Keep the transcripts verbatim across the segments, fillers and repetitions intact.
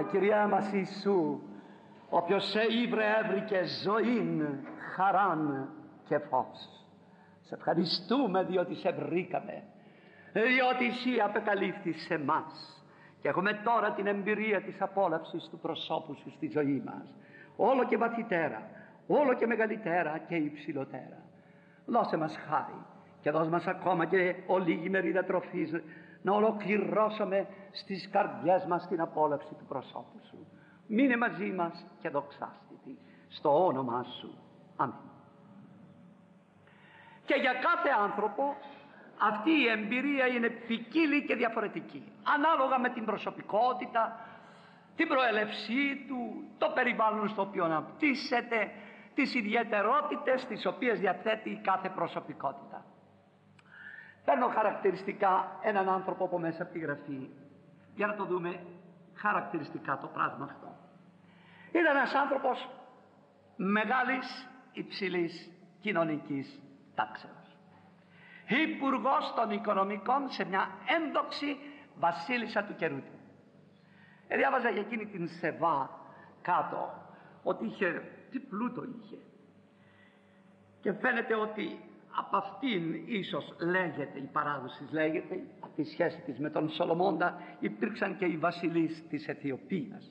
Κύριε, Κυρία μας Ιησού, όποιος σε ήβρε έβρικε ζωήν, χαράν και φως. Σε ευχαριστούμε διότι σε βρήκαμε, διότι εσύ απεκαλύφθης σε εμάς και έχουμε τώρα την εμπειρία της απόλαυσης του προσώπου σου στη ζωή μας, όλο και βαθυτέρα, όλο και μεγαλύτερα και υψηλότερα. Δώσε μας χάρη και δώσε μας ακόμα και ολίγη μερίδα τροφής να ολοκληρώσουμε στις καρδιές μας την απόλαυση του προσώπου σου. Μείνε μαζί μας και δοξάστητη στο όνομά σου. Αμήν. Και για κάθε άνθρωπο αυτή η εμπειρία είναι ποικίλη και διαφορετική, ανάλογα με την προσωπικότητα, την προέλευσή του, το περιβάλλον στο οποίο αναπτύσσεται, τις ιδιαιτερότητες τις οποίες διαθέτει κάθε προσωπικότητα. Παίρνω χαρακτηριστικά έναν άνθρωπο από μέσα από τη Γραφή για να το δούμε χαρακτηριστικά το πράγμα αυτό. Ήταν ένας άνθρωπος μεγάλης υψηλής κοινωνικής τάξεως, υπουργός των οικονομικών σε μια ένδοξη βασίλισσα του καιρού του. Ε, διάβαζα για εκείνη την Σεβά κάτω ότι είχε, τι πλούτο είχε, και φαίνεται ότι από αυτήν ίσως λέγεται, η παράδοση λέγεται, από τη σχέση της με τον Σολομώντα υπήρξαν και οι βασιλείς της Αιθιοπίας.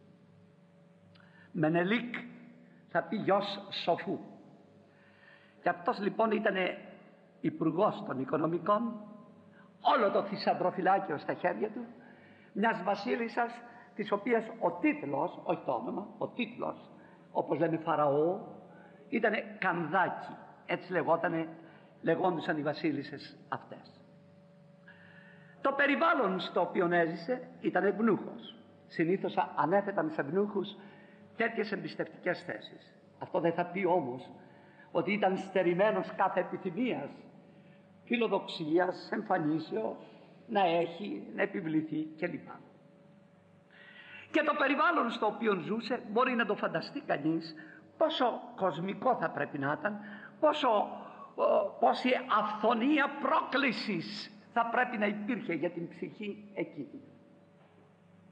Μενελίκ θα πει γιος Σοφού, και αυτός λοιπόν ήταν υπουργός των οικονομικών, όλο το θησαυροφυλάκιο στα χέρια του, μιας βασίλισσας της οποίας ο τίτλος, όχι το όνομα, ο τίτλος, όπως λέμε Φαραώ, ήταν Κανδάκι. Έτσι λεγότανε, λεγόντουσαν οι βασίλισσες αυτές. Το περιβάλλον στο οποίο έζησε ήταν ευνούχος. Συνήθως ανέθεταν σε ευνούχους τέτοιες εμπιστευτικές θέσεις. Αυτό δεν θα πει όμως ότι ήταν στερημένος κάθε επιθυμίας, φιλοδοξίας, εμφανίσεως, να έχει, να επιβληθεί κλπ. Και το περιβάλλον στο οποίο ζούσε μπορεί να το φανταστεί κανείς πόσο κοσμικό θα πρέπει να ήταν, πόσο, πόση αυθονία πρόκλησης θα πρέπει να υπήρχε για την ψυχή εκείνη.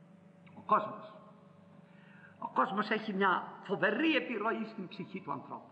Ο κόσμος. Ο κόσμος έχει μια φοβερή επιρροή στην ψυχή του ανθρώπου.